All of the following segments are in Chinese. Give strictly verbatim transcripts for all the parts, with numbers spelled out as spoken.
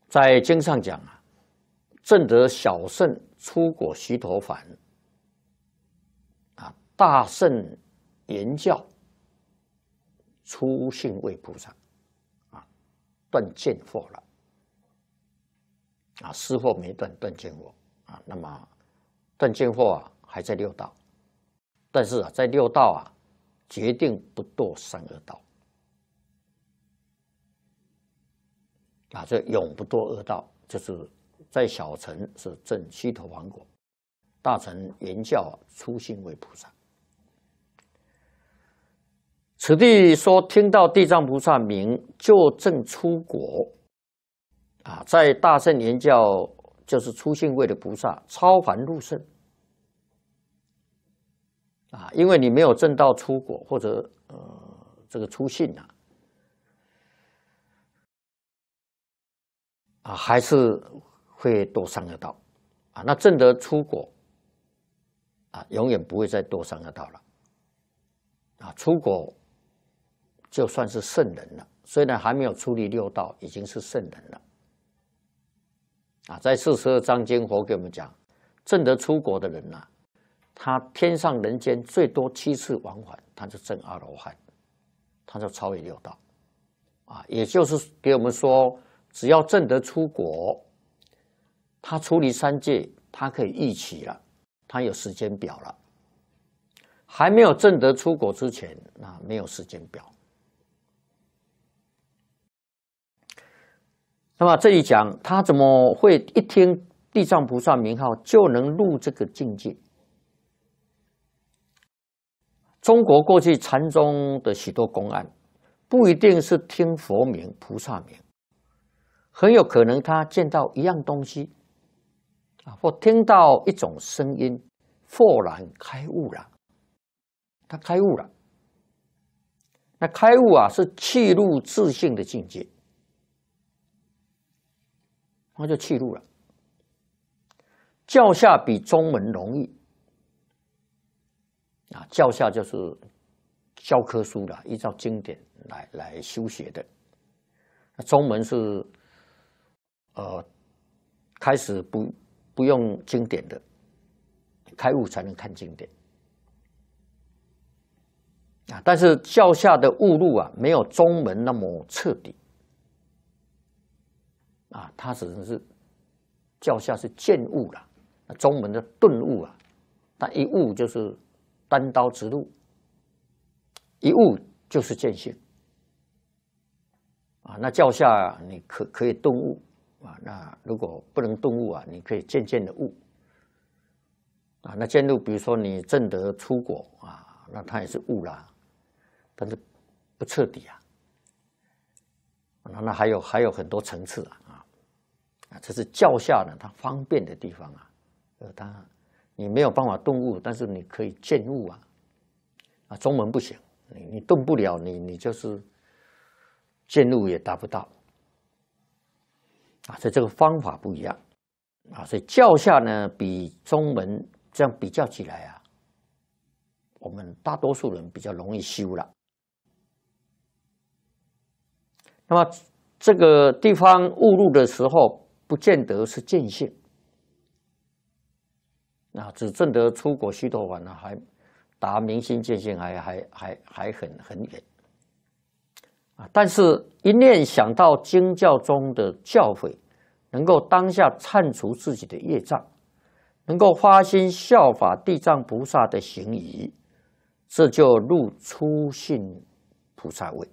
在经上讲啊，正得小圣出果须陀洹，啊，大圣言教出信位菩萨，啊，断见惑了，啊，失惑没断，断见惑啊，那么断见惑啊还在六道，但是啊，在六道啊，决定不堕三恶道。啊，这永不堕恶道，就是在小乘是证须陀洹果，大乘言教出信位菩萨。此地说听到地藏菩萨名，就证出果。啊，在大乘言教就是出信位的菩萨，超凡入圣。啊，因为你没有证到出果或者呃这个出信啊。啊，还是会堕三恶道，啊，那证得出果，啊，永远不会再堕三恶道了，啊，出果就算是圣人了，虽然还没有出离六道，已经是圣人了，啊，在四十二章经佛给我们讲，证得出果的人呐、啊，他天上人间最多七次往返，他就证阿罗汉，他就超越六道，啊，也就是给我们说。只要证得出果，他出离三界，他可以预期了，他有时间表了。还没有证得出果之前，那没有时间表。那么这里讲，他怎么会一听地藏菩萨名号就能入这个境界？中国过去禅宗的许多公案，不一定是听佛名、菩萨名。很有可能他见到一样东西，啊，或听到一种声音，豁然开悟了。他开悟了，那开悟啊是契入自性的境界，他就契入了。教下比中门容易，啊，教下就是教科书了，依照经典来来修学的。那中门是。呃，开始不不用经典的，开悟才能看经典啊。但是教下的悟入啊，没有中门那么彻底啊，它只能是教下是见悟了，中门的顿悟啊，它一悟就是单刀直入，一悟就是见性啊。那教下你可可以顿悟。啊，那如果不能顿悟啊，你可以渐渐的悟啊。那渐入，比如说你证得出果啊，那它也是悟啦，但是不彻底啊。那那还有还有很多层次啊啊，这是教下呢它方便的地方啊。呃，它你没有办法顿悟，但是你可以渐悟啊。啊，中门不行，你你顿不了，你你就是渐悟也达不到。啊，所以这个方法不一样啊，所以教下呢比中门这样比较起来啊，我们大多数人比较容易修了。那么这个地方悟入的时候，不见得是见性啊，只证得出果须陀洹呢，还达明心见性还还还还很很远。但是，一念想到经教中的教诲，能够当下忏除自己的业障，能够发心效法地藏菩萨的行仪，这就入初信菩萨位。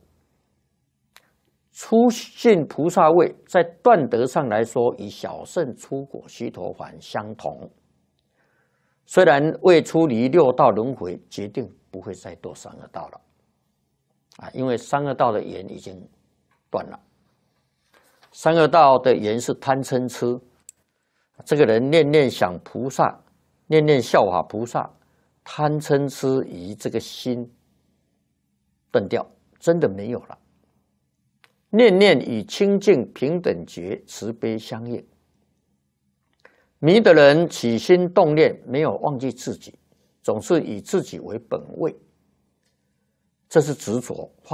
初信菩萨位在断德上来说，与小圣出果须陀洹相同。虽然未出离六道轮回，决定不会再堕三恶道了。啊，因为三恶道的缘已经断了。三恶道的缘是贪嗔痴，这个人念念想菩萨，念念效法菩萨，贪嗔痴与这个心断掉，真的没有了。念念与清净平等觉慈悲相应。迷的人起心动念，没有忘记自己，总是以自己为本位。这是执着。